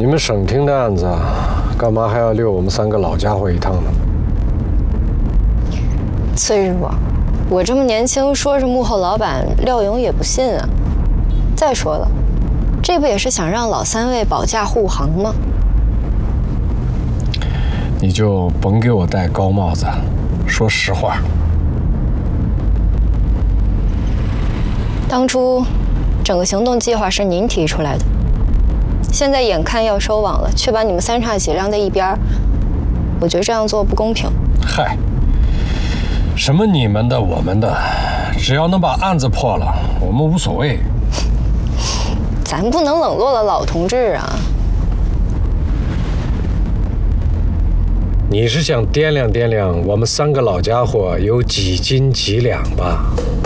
你们省厅的案子，干嘛还要溜我们3个老家伙一趟呢？ 崔师傅，我这么年轻，说是幕后老板，廖勇也不信啊。再说了，这不也是想让老3位保驾护航吗？ 你就甭给我戴高帽子，说实话。 当初整个行动计划是您提出来的，现在眼看要收网了，却把你们3叉戟晾在一边，我觉得这样做不公平。 嗨，什么你们的我们的，只要能把案子破了，我们无所谓。 咱不能冷落了老同志啊！ 你是想掂量掂量我们3个老家伙有几斤几两吧？